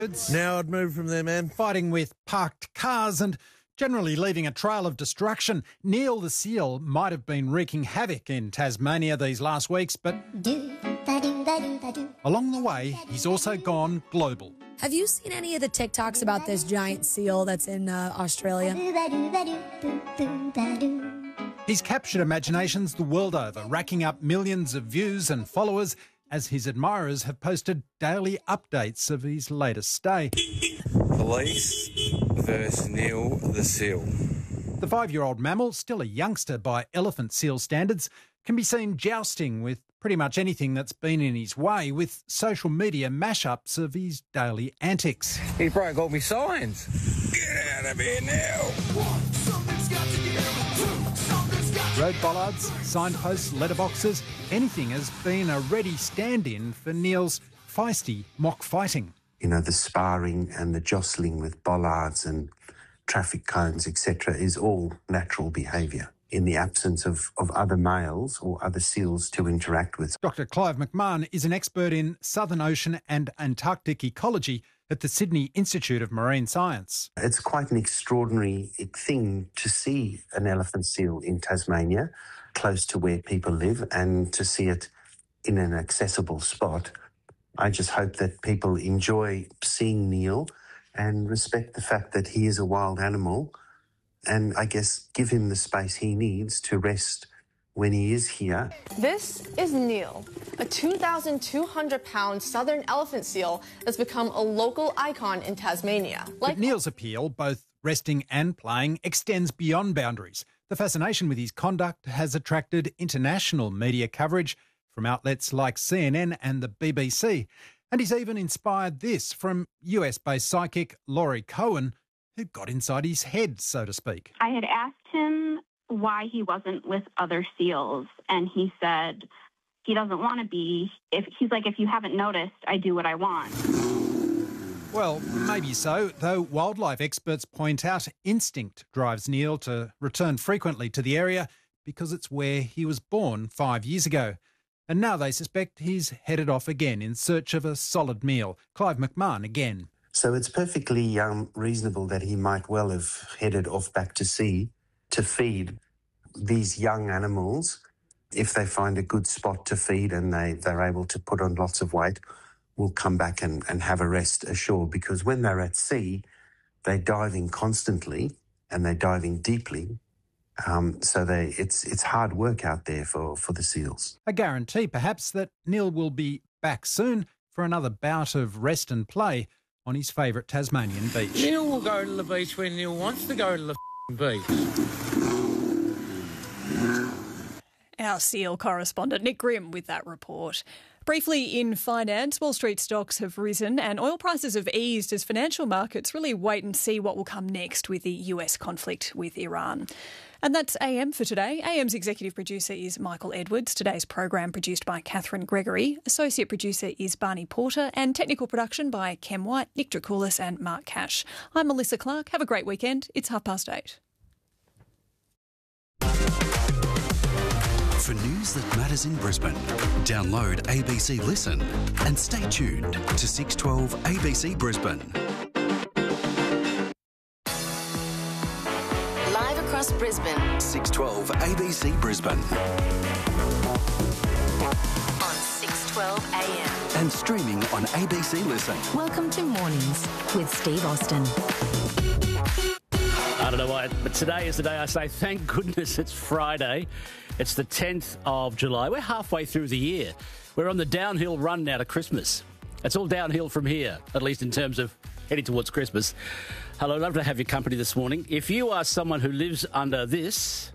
Now I'd move from there, man. Fighting with parked cars and generally leaving a trail of destruction. Neil the seal might have been wreaking havoc in Tasmania these last weeks, but along the way, he's also gone global. Have you seen any of the TikToks about this giant seal that's in Australia? He's captured imaginations the world over, racking up millions of views and followers as his admirers have posted daily updates of his latest stay. Police versus Neil the seal. The 5-year-old mammal, still a youngster by elephant seal standards, can be seen jousting with pretty much anything that's been in his way, with social media mashups of his daily antics. He broke all my signs. Get out of here now. Road bollards, signposts, letterboxes, anything has been a ready stand-in for Neil's feisty mock fighting. You know, the sparring and the jostling with bollards and traffic cones, etc., is all natural behaviour in the absence of other males or other seals to interact with. Dr Clive McMahon is an expert in Southern Ocean and Antarctic ecology at the Sydney Institute of Marine Science. It's quite an extraordinary thing to see an elephant seal in Tasmania, close to where people live, and to see it in an accessible spot. I just hope that people enjoy seeing Neil and respect the fact that he is a wild animal, and I guess give him the space he needs to rest when he is here. This is Neil, a 2,200-pound southern elephant seal that's become a local icon in Tasmania. But Neil's appeal, both resting and playing, extends beyond boundaries. The fascination with his conduct has attracted international media coverage from outlets like CNN and the BBC. And he's even inspired this from US-based psychic Laurie Cohen, who got inside his head, so to speak. I had asked him why he wasn't with other seals, and he said he doesn't want to be. If you haven't noticed, I do what I want. Well, maybe so, though wildlife experts point out instinct drives Neil to return frequently to the area because it's where he was born 5 years ago. And now they suspect he's headed off again in search of a solid meal. Clive McMahon again. So it's perfectly reasonable that he might well have headed off back to sea to feed these young animals. If they find a good spot to feed and they're able to put on lots of weight, will come back and have a rest ashore, because when they're at sea, they're diving constantly and they're diving deeply. So it's hard work out there for the seals. A guarantee, perhaps, that Neil will be back soon for another bout of rest and play on his favourite Tasmanian beach. Neil will go to the beach when Neil wants to go to the beach. Our seal correspondent Nick Grimm with that report. Briefly in finance, Wall Street stocks have risen and oil prices have eased as financial markets really wait and see what will come next with the US conflict with Iran. And that's AM for today. AM's executive producer is Michael Edwards. Today's program produced by Catherine Gregory. Associate producer is Barney Porter. And technical production by Kem White, Nick Dracoulis and Mark Cash. I'm Melissa Clark. Have a great weekend. It's 8:30. For news that matters in Brisbane, download ABC Listen and stay tuned to 612 ABC Brisbane. Live across Brisbane. 612 ABC Brisbane. On 612 AM. And streaming on ABC Listen. Welcome to Mornings with Steve Austin. I don't know why, but today is the day I say, thank goodness it's Friday. It's the 10th of July. We're halfway through the year. We're on the downhill run now to Christmas. It's all downhill from here, at least in terms of heading towards Christmas. Hello, love to have your company this morning. If you are someone who lives under this,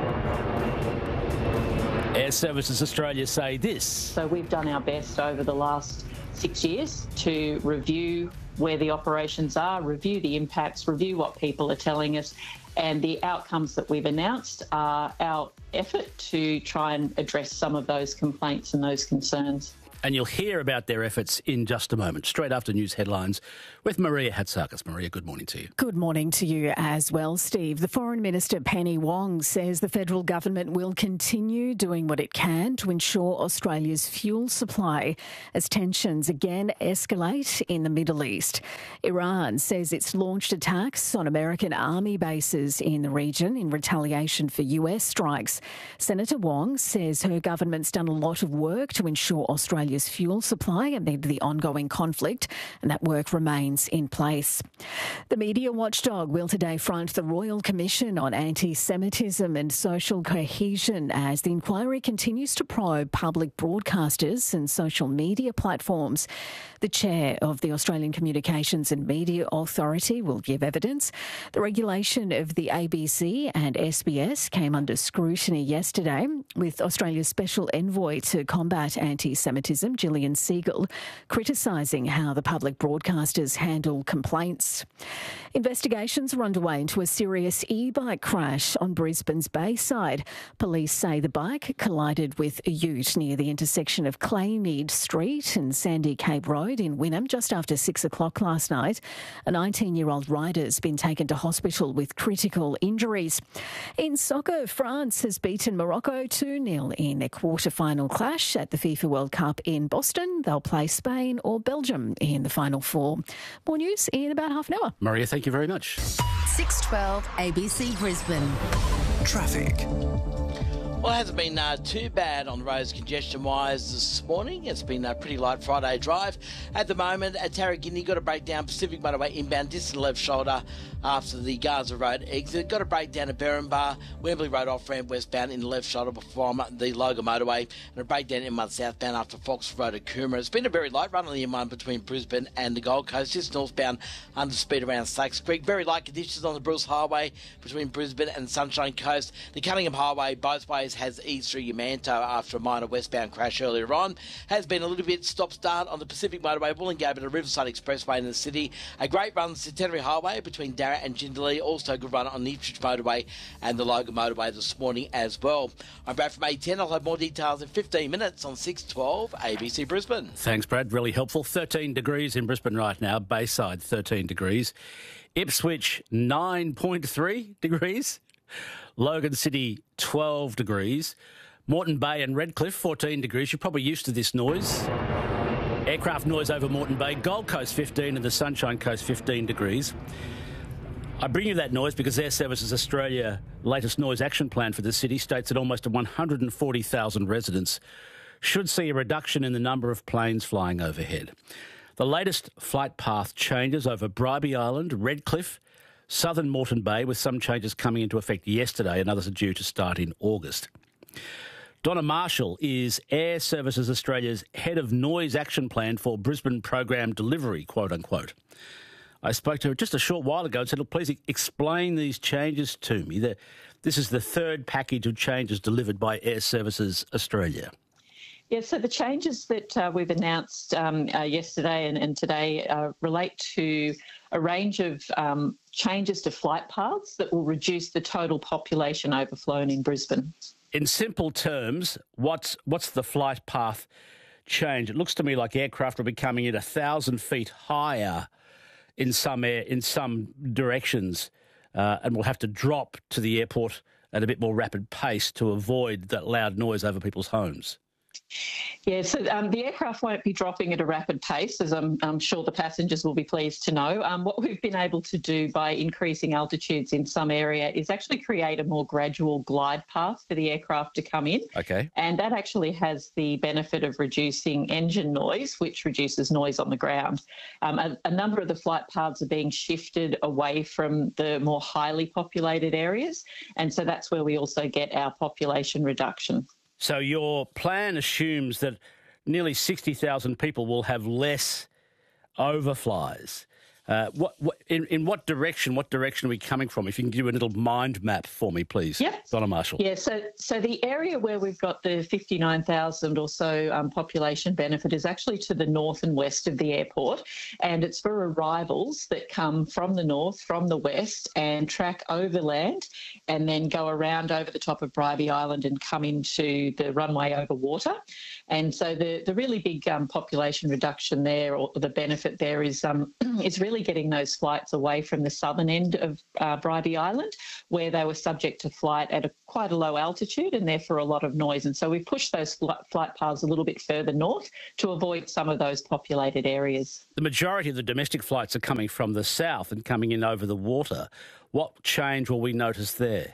Air Services Australia say this. So we've done our best over the last 6 years to review where the operations are, review the impacts, review what people are telling us, and the outcomes that we've announced are our effort to try and address some of those complaints and those concerns. And you'll hear about their efforts in just a moment, straight after news headlines with Maria Hatzakis. Maria, good morning to you. Good morning to you as well, Steve. The Foreign Minister, Penny Wong, says the federal government will continue doing what it can to ensure Australia's fuel supply as tensions again escalate in the Middle East. Iran says it's launched attacks on American army bases in the region in retaliation for US strikes. Senator Wong says her government's done a lot of work to ensure Australia's fuel supply amid the ongoing conflict, and that work remains in place. The media watchdog will today front the Royal Commission on Anti-Semitism and Social Cohesion as the inquiry continues to probe public broadcasters and social media platforms. The chair of the Australian Communications and Media Authority will give evidence. The regulation of the ABC and SBS came under scrutiny yesterday, with Australia's Special Envoy to Combat Anti-Semitism, Gillian Siegel, criticising how the public broadcasters handle complaints. Investigations are underway into a serious e-bike crash on Brisbane's Bayside. Police say the bike collided with a ute near the intersection of Claymead Street and Sandy Cape Road in Wynnum just after 6 o'clock last night. A 19-year-old rider's been taken to hospital with critical injuries. In soccer, France has beaten Morocco 2-0 in their quarter-final clash at the FIFA World Cup in Boston. They'll play Spain or Belgium in the Final Four. More news in about half an hour. Maria, thank you very much. 612 ABC Brisbane. Traffic. Well, it hasn't been too bad on the roads congestion-wise this morning. It's been a pretty light Friday drive. At the moment, at Tarragini, got a breakdown Pacific Motorway inbound, distant left shoulder after the Gaza Road exit. Got a breakdown at Berrinbar, Wembley Road off-ramp westbound in the left shoulder from the Logan Motorway, and a breakdown M1 southbound after Fox Road at Coomera. It's been a very light run on the M1 between Brisbane and the Gold Coast, just northbound under speed around Slacks Creek. Very light conditions on the Bruce Highway between Brisbane and Sunshine Coast. The Cunningham Highway both ways has eased through Yamanto after a minor westbound crash earlier on. Has been a little bit stop-start on the Pacific Motorway, Wollongabba to Riverside Expressway in the city. A great run on the Centenary Highway between Darra and Jindalee. Also a good run on the Ipswich Motorway and the Logan Motorway this morning as well. I'm Brad from A10. I'll have more details in 15 minutes on 612 ABC Brisbane. Thanks, Brad. Really helpful. 13 degrees in Brisbane right now. Bayside, 13 degrees. Ipswich, 9.3 degrees. Logan City, 12 degrees. Moreton Bay and Redcliffe, 14 degrees. You're probably used to this noise. Aircraft noise over Moreton Bay. Gold Coast, 15, and the Sunshine Coast, 15 degrees. I bring you that noise because Air Services Australia latest noise action plan for the city states that almost 140,000 residents should see a reduction in the number of planes flying overhead. The latest flight path changes over Bribie Island, Redcliffe, southern Moreton Bay, with some changes coming into effect yesterday and others are due to start in August. Donna Marshall is Air Services Australia's head of noise action plan for Brisbane program delivery, quote unquote. I spoke to her just a short while ago and said, look, please explain these changes to me. This is the third package of changes delivered by Air Services Australia. Yeah, so the changes that we've announced yesterday and today relate to a range of changes to flight paths that will reduce the total population overflown in Brisbane. In simple terms, what's the flight path change? It looks to me like aircraft will be coming in 1,000 feet higher in some directions, and will have to drop to the airport at a bit more rapid pace to avoid that loud noise over people's homes. Yeah, so the aircraft won't be dropping at a rapid pace, as I'm sure the passengers will be pleased to know. What we've been able to do by increasing altitudes in some area is actually create a more gradual glide path for the aircraft to come in. Okay. And that actually has the benefit of reducing engine noise, which reduces noise on the ground. A number of the flight paths are being shifted away from the more highly populated areas, and so that's where we also get our population reduction. So your plan assumes that nearly 60,000 people will have less overflies. In what direction? What direction are we coming from? If you can do a little mind map for me, please. Yep. Donna Marshall. Yeah, so the area where we've got the 59,000 or so population benefit is actually to the north and west of the airport, and it's for arrivals that come from the north, from the west, and track overland and then go around over the top of Bribie Island and come into the runway over water. And so the really big population reduction there, or the benefit there, is really getting those flights away from the southern end of Bribie Island, where they were subject to flight at quite a low altitude and therefore a lot of noise. And so we pushed those flight paths a little bit further north to avoid some of those populated areas. The majority of the domestic flights are coming from the south and coming in over the water. What change will we notice there?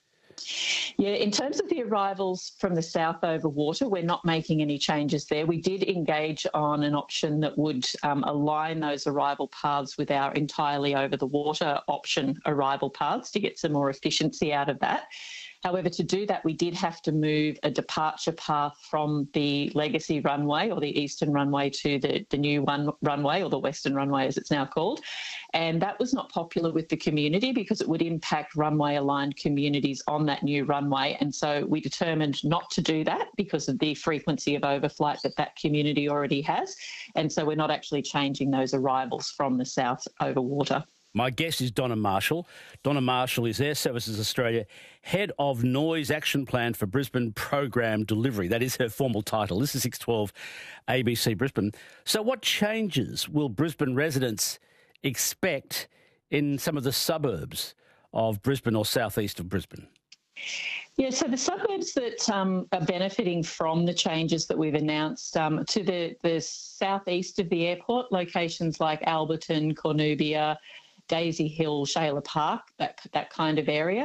Yeah, in terms of the arrivals from the south over water, we're not making any changes there. We did engage on an option that would align those arrival paths with our entirely over the water option arrival paths to get some more efficiency out of that. However, to do that, we did have to move a departure path from the legacy runway, or the eastern runway, to the new runway, or the western runway as it's now called. And that was not popular with the community because it would impact runway-aligned communities on that new runway. And so we determined not to do that because of the frequency of overflight that community already has. And so we're not actually changing those arrivals from the south over water. My guest is Donna Marshall. Donna Marshall is Air Services Australia Head of Noise Action Plan for Brisbane Program Delivery. That is her formal title. This is 612 ABC Brisbane. So what changes will Brisbane residents expect in some of the suburbs of Brisbane or southeast of Brisbane? Yeah, so the suburbs that are benefiting from the changes that we've announced to the southeast of the airport, locations like Alberton, Cornubia, Daisy Hill, Shayla Park, that kind of area.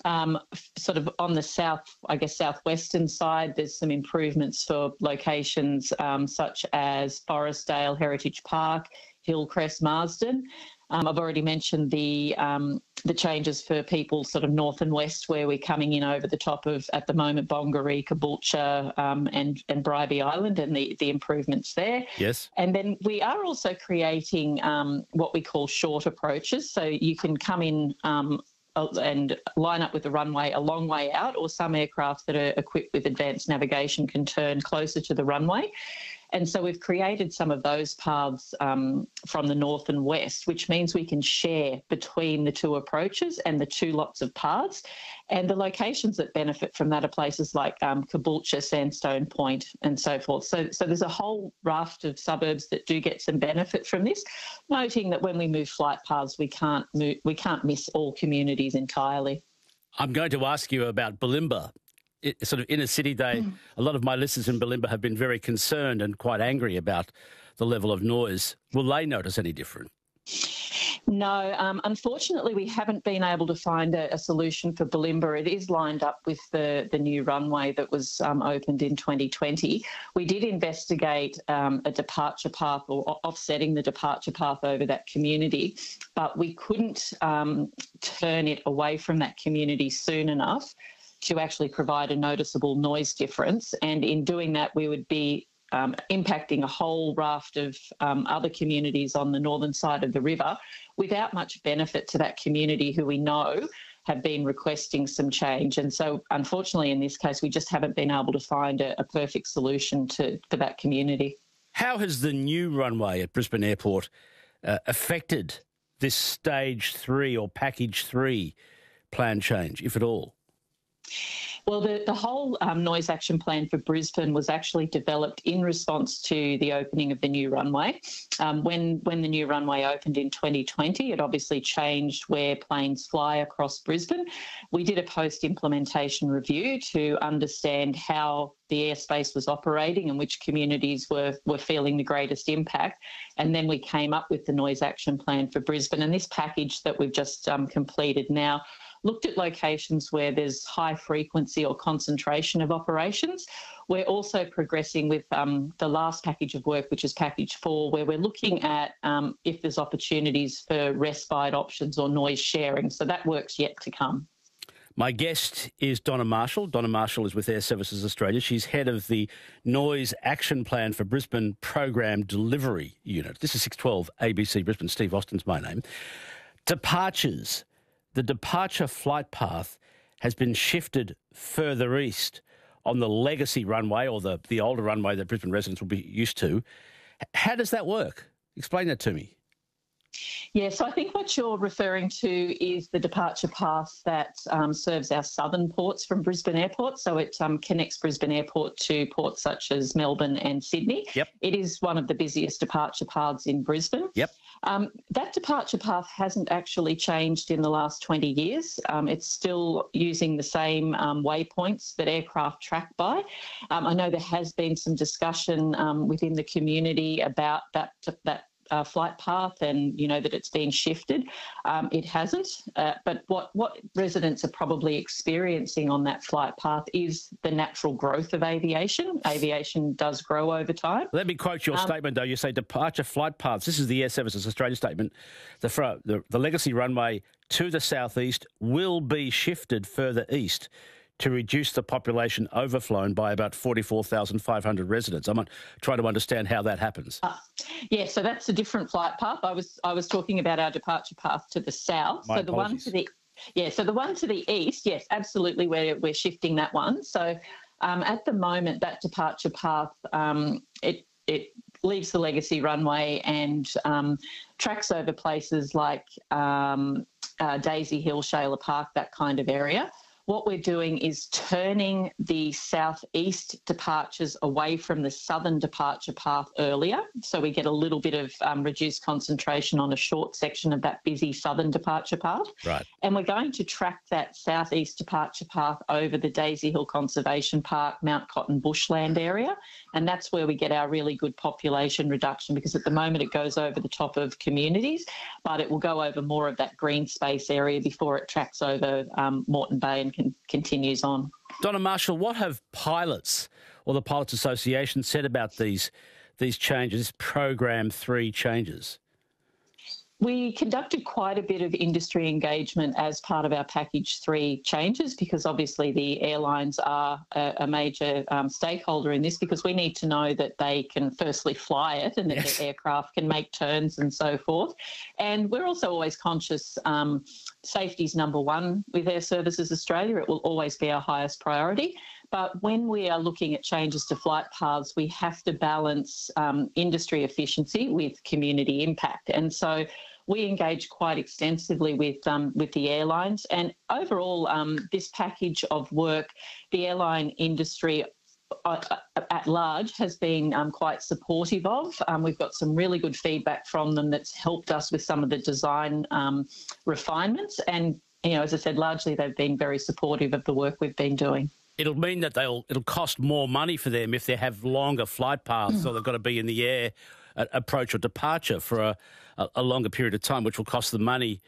Sort of on the southwestern side, there's some improvements for locations such as Forestdale, Heritage Park, Hillcrest, Marsden. I've already mentioned the changes for people sort of north and west, where we're coming in over the top of, at the moment, Bongaree, Caboolture and Bribie Island, and the improvements there. Yes. And then we are also creating what we call short approaches. So you can come in and line up with the runway a long way out, or some aircraft that are equipped with advanced navigation can turn closer to the runway. And so we've created some of those paths from the north and west, which means we can share between the two approaches and the two lots of paths. And the locations that benefit from that are places like Caboolture, Sandstone Point, and so forth. So there's a whole raft of suburbs that do get some benefit from this, noting that when we move flight paths, we can't miss all communities entirely. I'm going to ask you about Bulimba. Sort of inner city day, a lot of my listeners in Bulimba have been very concerned and quite angry about the level of noise. Will they notice any different? No, unfortunately, we haven't been able to find a solution for Bulimba. It is lined up with the new runway that was opened in 2020. We did investigate a departure path, or offsetting the departure path over that community, but we couldn't turn it away from that community soon enough to actually provide a noticeable noise difference. And in doing that, we would be impacting a whole raft of other communities on the northern side of the river without much benefit to that community, who we know have been requesting some change. And so, unfortunately, in this case, we just haven't been able to find a perfect solution for that community. How has the new runway at Brisbane Airport affected this Stage 3 or Package 3 plan change, if at all? Well, the whole noise action plan for Brisbane was actually developed in response to the opening of the new runway. When the new runway opened in 2020, it obviously changed where planes fly across Brisbane. We did a post-implementation review to understand how the airspace was operating and which communities were feeling the greatest impact. And then we came up with the noise action plan for Brisbane. And this package that we've just completed now looked at locations where there's high frequency or concentration of operations. We're also progressing with the last package of work, which is package 4, where we're looking at if there's opportunities for respite options or noise sharing. So that work's yet to come. My guest is Donna Marshall. Donna Marshall is with Air Services Australia. She's head of the Noise Action Plan for Brisbane Program Delivery Unit. This is 612 ABC Brisbane. Steve Austin's my name. Departures. The departure flight path has been shifted further east on the legacy runway, or the older runway that Brisbane residents will be used to. How does that work? Explain that to me. Yeah, so I think what you're referring to is the departure path that serves our southern ports from Brisbane Airport. So it connects Brisbane Airport to ports such as Melbourne and Sydney. Yep. It is one of the busiest departure paths in Brisbane. Yep. That departure path hasn't actually changed in the last 20 years. It's still using the same waypoints that aircraft track by. I know there has been some discussion within the community about that flight path and, that it's been shifted. It hasn't. But what residents are probably experiencing on that flight path is the natural growth of aviation. Aviation does grow over time. Let me quote your statement, though. You say departure flight paths. This is the Air Services Australia statement. The legacy runway to the southeast will be shifted further east to reduce the population overflown by about 44,500 residents. I'm trying to understand how that happens. Yeah, so that's a different flight path. I was talking about our departure path to the south. My so the apologies. the one to the east, yes, absolutely, we're shifting that one. So at the moment, that departure path, it leaves the legacy runway and tracks over places like Daisy Hill, Shayla Park, that kind of area. What we're doing is turning the southeast departures away from the southern departure path earlier, so we get a little bit of reduced concentration on a short section of that busy southern departure path. Right. And we're going to track that southeast departure path over the Daisy Hill Conservation Park, Mount Cotton bushland area, and that's where we get our really good population reduction, because at the moment it goes over the top of communities, but it will go over more of that green space area before it tracks over Moreton Bay and continues on. Donna Marshall, what have pilots or the Pilots Association said about these changes, Program 3 changes? We conducted quite a bit of industry engagement as part of our Package 3 changes, because obviously the airlines are a major stakeholder in this, because we need to know that they can firstly fly it and that the aircraft can make turns and so forth. And we're also always conscious safety's number one with Air Services Australia. It will always be our highest priority. But when we are looking at changes to flight paths, we have to balance industry efficiency with community impact. And so we engage quite extensively with the airlines. And overall, this package of work, the airline industry at large has been quite supportive of. We've got some really good feedback from them that's helped us with some of the design refinements. And, as I said, largely they've been very supportive of the work we've been doing. It'll mean that it'll cost more money for them if they have longer flight paths, or they've got to be in the air at approach or departure for a longer period of time, which will cost them money.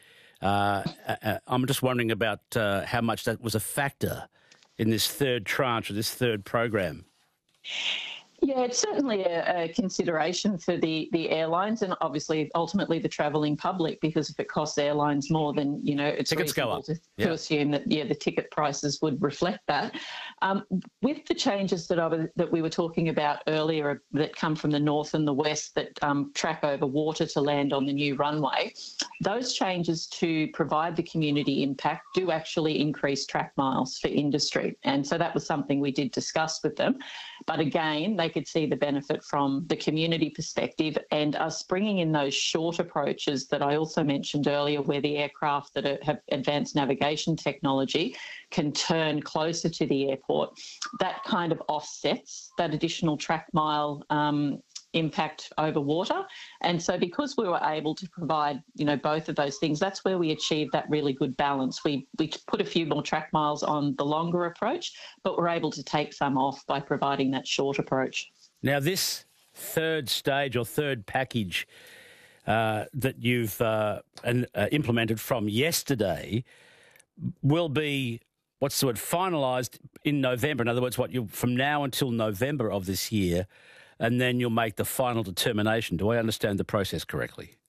I'm just wondering about how much that was a factor in this third tranche or this third program. Yeah, it's certainly a consideration for the airlines and obviously ultimately the travelling public, because if it costs airlines more, then, it's tickets go up. To assume that, the ticket prices would reflect that. With the changes that we were talking about earlier that come from the north and the west that track over water to land on the new runway, those changes to provide the community impact do actually increase track miles for industry. And so that was something we did discuss with them. But again, they could see the benefit from the community perspective, and us bringing in those short approaches that I also mentioned earlier, where the aircraft that have advanced navigation technology can turn closer to the airport. That kind of offsets that additional track mile impact over water. And so because we were able to provide, both of those things, that's where we achieved that really good balance. We put a few more track miles on the longer approach, but we're able to take some off by providing that short approach. Now, this third stage or third package that you've implemented from yesterday will be, finalised in November. In other words, from now until November of this year, and then you'll make the final determination. Do I understand the process correctly?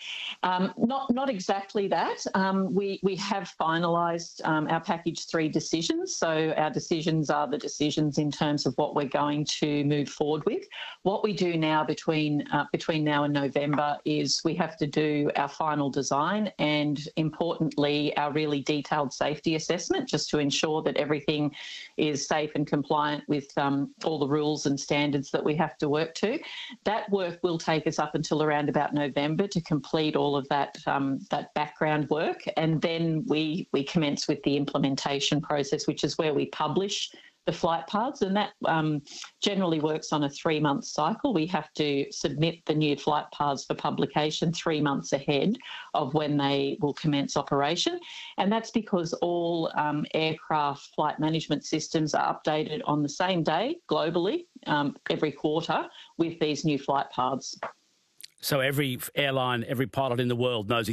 Not exactly that. We have finalised our package 3 decisions. So our decisions are the decisions in terms of what we're going to move forward with. What we do now between now and November is we have to do our final design and, importantly, our really detailed safety assessment, just to ensure that everything is safe and compliant with all the rules and standards that we have to work to. That work will take us up until around about November to complete all of that background work, and then we commence with the implementation process, which is where we publish the flight paths, and that generally works on a 3-month cycle. We have to submit the new flight paths for publication 3 months ahead of when they will commence operation, and that's because all aircraft flight management systems are updated on the same day globally every quarter with these new flight paths. So every airline, every pilot in the world knows